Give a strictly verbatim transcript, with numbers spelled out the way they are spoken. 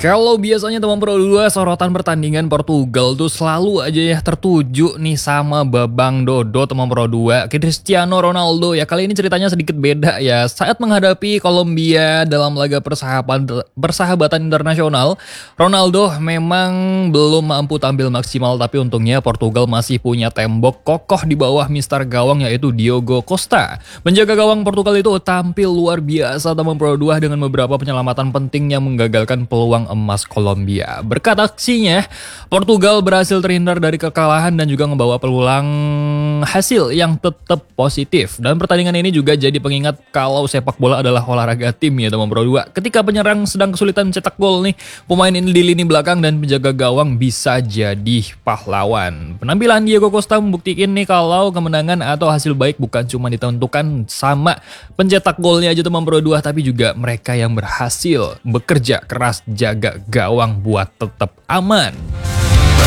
Kalau biasanya teman Pro dua sorotan pertandingan Portugal tuh selalu aja ya tertuju nih sama Babang Dodo teman Pro dua, Cristiano Ronaldo. Ya kali ini ceritanya sedikit beda ya. Saat menghadapi Kolombia dalam laga persahabatan, persahabatan internasional, Ronaldo memang belum mampu tampil maksimal, tapi untungnya Portugal masih punya tembok kokoh di bawah mister gawang yaitu Diogo Costa. Penjaga gawang Portugal itu tampil luar biasa teman Pro dua dengan beberapa penyelamatan penting yang menggagalkan peluang emas Kolombia. Berkat aksinya, Portugal berhasil terhindar dari kekalahan dan juga membawa peluang hasil yang tetap positif. Dan pertandingan ini juga jadi pengingat kalau sepak bola adalah olahraga tim ya teman Pro dua. Ketika penyerang sedang kesulitan mencetak gol nih, pemain ini di lini belakang dan penjaga gawang bisa jadi pahlawan. Penampilan Diogo Costa membuktikan nih kalau kemenangan atau hasil baik bukan cuma ditentukan sama pencetak golnya aja teman Pro dua, tapi juga mereka yang berhasil bekerja keras jaga gawang buat tetap aman.